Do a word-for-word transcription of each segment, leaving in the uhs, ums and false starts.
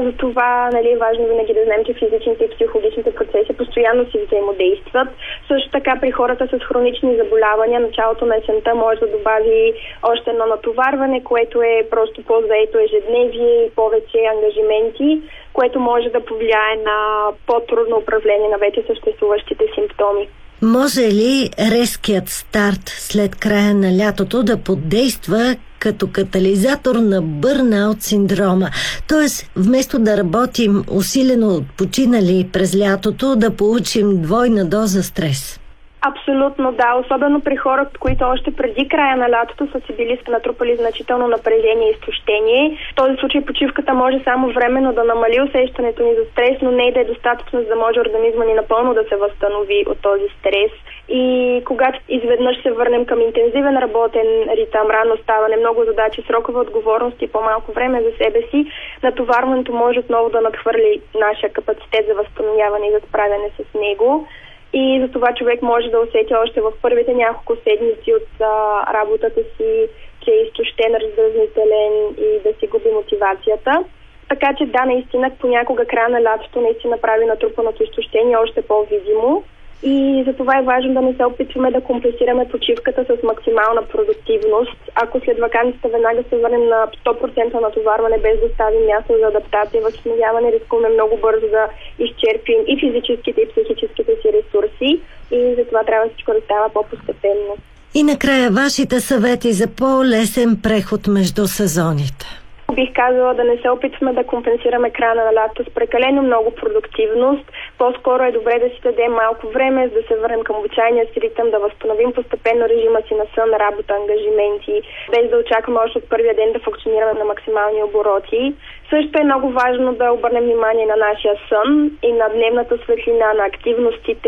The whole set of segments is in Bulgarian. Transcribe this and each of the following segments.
за това, нали, е важно винаги да знаем, че физичните и психологичните процеси постоянно си взаимодействат. Също така при хората с хронични заболявания, началото на есента може да добави още едно натоварване, което е просто по-заето ежедневие и повече ангажименти, което може да повлияе на по-трудно управление на вече съществуващите симптоми. Може ли резкият старт след края на лятото да подейства като катализатор на бърнаут синдрома? Тоест, вместо да работим усилено починали през лятото, да получим двойна доза стрес? Абсолютно да, особено при хората, които още преди края на лятото са си били натрупали значително напрежение и изтощение. В този случай почивката може само временно да намали усещането ни за стрес, но не и да е достатъчно, за да може организма ни напълно да се възстанови от този стрес. И когато изведнъж се върнем към интензивен работен ритъм, рано ставане, много задачи, срокове отговорности и по-малко време за себе си, натоварването може отново да надхвърли нашия капацитет за възстановяване и за справяне с него. И за това човек може да усети още в първите няколко седмици от а, работата си, че е изтощен, раздразнителен и да си губи мотивацията. Така че да, наистина понякога края на лятото наистина прави натрупаното изтощение още по-видимо. И за това е важно да не се опитваме да компенсираме почивката с максимална продуктивност. Ако след ваканцията веднага се върнем на сто процента натоварване, без да оставим място за адаптация и възстановяване, рискуваме много бързо да изчерпим и физическите и психическите си ресурси. И за това трябва всичко да става по-постепенно. И накрая вашите съвети за по-лесен преход между сезоните. Бих казала да не се опитваме да компенсираме края на лято с прекалено много продуктивност. По-скоро е добре да си дадем малко време, за да се върнем към обичайния си ритъм, да възстановим постепенно режима си на сън, работа, ангажименти, без да очакваме още от първия ден да функционираме на максимални обороти. Също е много важно да обърнем внимание на нашия сън и на дневната светлина, на активностите.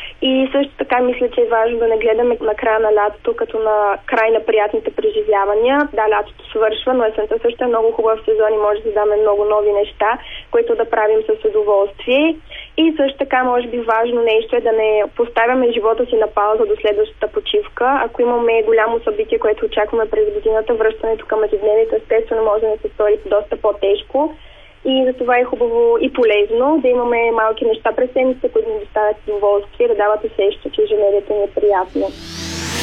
И също така мисля, че е важно да не гледаме на края на лятото като на край на приятните преживявания. Да, лятото свършва, но есента също е много хубав сезон и може да даме много нови неща, които да правим с удоволствие. И също така, може би важно нещо е да не поставяме живота си на пауза до следващата почивка. Ако имаме голямо събитие, което очакваме през годината, връщането към ежедневието естествено може да не се стори доста по-тежко. И за това е хубаво и полезно да имаме малки неща през седмицата, които ни доставят удоволствие, да дават усещане, че ежедневието ни е приятно.